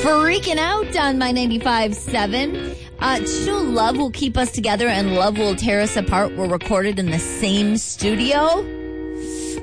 Freaking out on my 95.7. True love will keep us together and love will tear us apart. We're recorded in the same studio.